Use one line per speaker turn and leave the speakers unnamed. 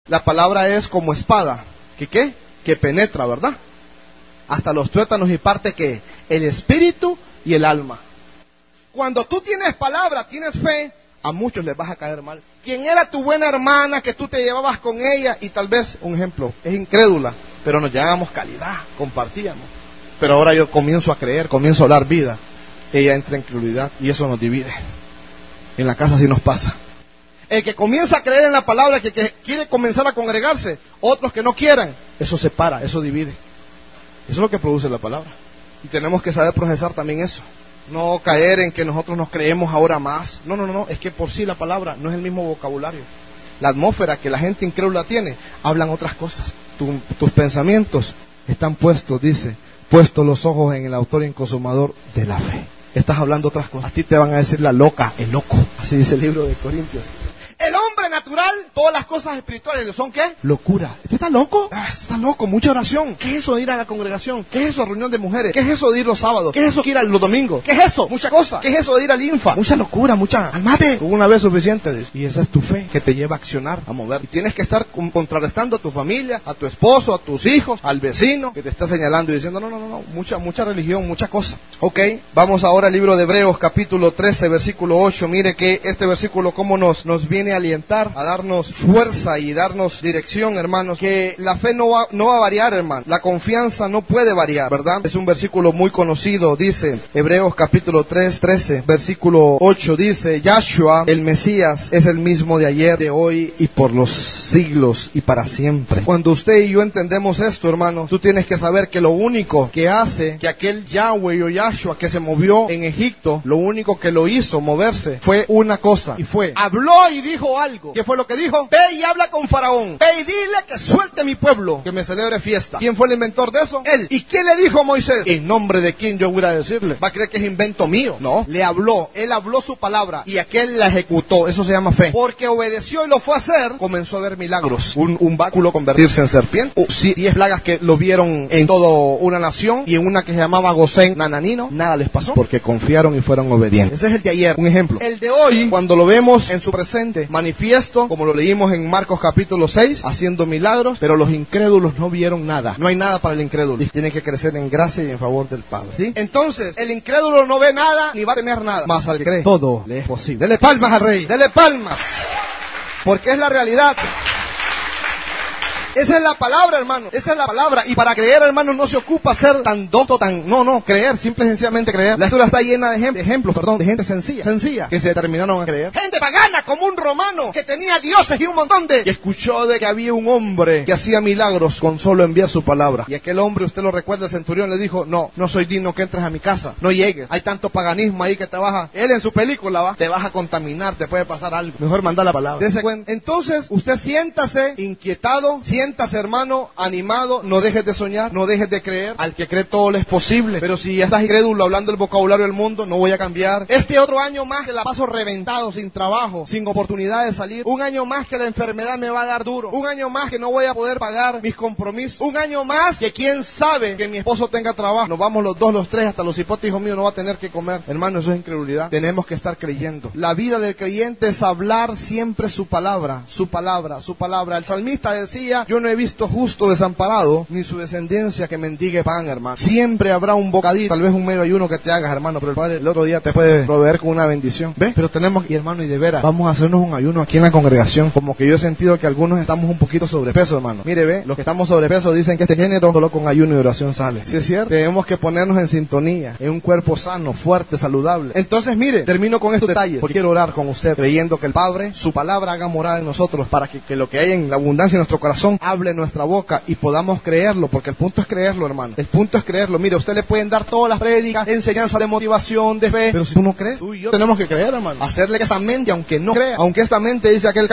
La palabra es como espada. ¿Qué? Que penetra, ¿verdad? Hasta los tuétanos y parte que el espíritu y el alma. Cuando tú tienes palabra, tienes fe, a muchos les vas a caer mal. ¿Quién era tu buena hermana que tú te llevabas con ella? Y tal vez, un ejemplo, es incrédula, pero nos llevábamos calidad, compartíamos. Pero ahora yo comienzo a creer, comienzo a hablar vida. Ella entra en incredulidad y eso nos divide. En la casa sí nos pasa. El que comienza a creer en la palabra, que quiere comenzar a congregarse, otros que no quieran, eso separa, eso divide. Eso es lo que produce la palabra. Y tenemos que saber procesar también eso. No caer en que nosotros nos creemos ahora más. No, es que por sí la palabra no es el mismo vocabulario. La atmósfera que la gente incrédula tiene, hablan otras cosas. Tus pensamientos están puestos, dice, puestos los ojos en el autor y consumador de la fe. Estás hablando otras cosas. A ti te van a decir la loca, el loco. Así dice el libro de Corintios. El hombre natural, todas las cosas espirituales, ¿son qué? Locura. ¿Este está loco? Está loco, mucha oración. ¿Qué es eso de ir a la congregación? ¿Qué es eso de reunión de mujeres? ¿Qué es eso de ir los sábados? ¿Qué es eso de ir los domingos? ¿Qué es eso? Mucha cosa. ¿Qué es eso de ir al Infa? Mucha locura, mucha... ¡Almate! Una vez suficiente, dice. Y esa es tu fe, que te lleva a accionar, a mover. Y tienes que estar contrarrestando a tu familia, a tu esposo, a tus hijos, al vecino, que te está señalando y diciendo, no, mucha religión, mucha cosa. Ok, vamos ahora al libro de Hebreos, capítulo 13, versículo 8. Mire que este versículo cómo nos viene a alientar, a darnos fuerza y darnos dirección, hermanos, que la fe no va a variar, hermano. La confianza no puede variar, ¿verdad? Es un versículo muy conocido, dice Hebreos capítulo 3, 13, versículo 8, dice, Yahshua, el Mesías, es el mismo de ayer, de hoy y por los siglos y para siempre. Cuando usted y yo entendemos esto, hermano, tú tienes que saber que lo único que hace que aquel Yahweh o Yahshua que se movió en Egipto, lo único que lo hizo moverse fue una cosa, y fue, habló y dijo algo. ¿Qué fue lo que dijo? Ve y habla con Faraón. Ve y dile que suelte mi pueblo, que me celebre fiesta. ¿Quién fue el inventor de eso? Él. ¿Y quién le dijo a Moisés? ¿En nombre de quién yo voy a decirle? ¿Va a creer que es invento mío? No. Le habló. Él habló su palabra y aquel la ejecutó. Eso se llama fe. Porque obedeció y lo fue a hacer, comenzó a ver milagros. Un báculo convertirse en serpiente. 10 plagas que lo vieron en toda una nación y en una que se llamaba Gosén, Nananino. Nada les pasó porque confiaron y fueron obedientes. Ese es el de ayer. Un ejemplo. El de hoy, cuando lo vemos en su presente, manifiesto, como lo leímos en Marcos capítulo 6, haciendo milagros, pero los incrédulos no vieron nada. No hay nada para el incrédulo. Y tiene que crecer en gracia y en favor del Padre. ¿Sí? Entonces, el incrédulo no ve nada, ni va a tener nada. Mas al que cree, todo le es posible. Dele palmas al Rey. Dele palmas. Porque es la realidad. Esa es la palabra, hermano. Esa es la palabra. Y para creer, hermano, no se ocupa ser tan docto, no, creer, simple y sencillamente creer. La escritura está llena de ejemplos, de gente sencilla, que se determinaron a creer. Gente pagana, como un romano, que tenía dioses y un montón de... Y escuchó de que había un hombre que hacía milagros con solo enviar su palabra. Y aquel hombre, usted lo recuerda, el centurión le dijo, no soy digno que entres a mi casa, no llegues. Hay tanto paganismo ahí que te vas a... Él en su película, te vas a contaminar, te puede pasar algo. Mejor mandar la palabra. Dese cuenta. Entonces, usted siéntase inquietado, siéntase, hermano, animado, no dejes de soñar, no dejes de creer. Al que cree todo le es posible. Pero si ya estás incrédulo hablando el vocabulario del mundo, no voy a cambiar. Este otro año más que la paso reventado, sin trabajo, sin oportunidad de salir. Un año más que la enfermedad me va a dar duro. Un año más que no voy a poder pagar mis compromisos. Un año más que quién sabe que mi esposo tenga trabajo. Nos vamos los dos, los tres, hasta los hipotes, hijo mío, no va a tener que comer. Hermano, eso es incredulidad. Tenemos que estar creyendo. La vida del creyente es hablar siempre su palabra, su palabra, su palabra. El salmista decía, yo no he visto justo desamparado, ni su descendencia que mendigue pan, hermano. Siempre habrá un bocadito, tal vez un medio ayuno que te hagas, hermano, pero el Padre el otro día te puede proveer con una bendición. ¿Ves? Pero tenemos, y hermano, y de veras, vamos a hacernos un ayuno aquí en la congregación. Como que yo he sentido que algunos estamos un poquito sobrepeso, hermano. Mire, ve, los que estamos sobrepeso dicen que este género solo con ayuno y oración sale. ¿Sí es cierto? Tenemos que ponernos en sintonía, en un cuerpo sano, fuerte, saludable. Entonces, mire, termino con estos detalles, porque quiero orar con usted, creyendo que el Padre, su palabra haga morada en nosotros, para que lo que hay en la abundancia en nuestro corazón, hable en nuestra boca y podamos creerlo, porque el punto es creerlo, hermano. El punto es creerlo. Mire, usted le pueden dar todas las prédicas, enseñanza de motivación, de fe, pero si tú no crees, tú y yo tenemos que creer, hermano. Hacerle esa mente, aunque no crea, aunque esta mente dice aquel